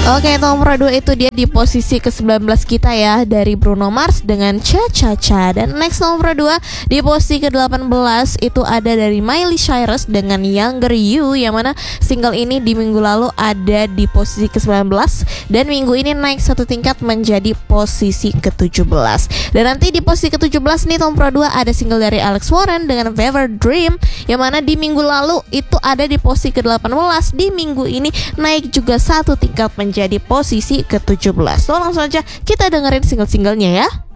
Oke, nomor 2 itu dia di posisi ke-19 kita ya, dari Bruno Mars dengan Cha Cha Cha. Dan next nomor 2 di posisi ke-18 itu ada dari Miley Cyrus dengan Younger You, yang mana single ini di minggu lalu ada di posisi ke-19 dan minggu ini naik satu tingkat menjadi posisi ke-17. Dan nanti di posisi ke-17 nih nomor 2 ada single dari Alex Warren dengan Fever Dream, yang mana di minggu lalu itu ada di posisi ke-18, di minggu ini naik juga satu tingkat menjadi posisi ke-17. So langsung aja kita dengerin single-singlenya ya.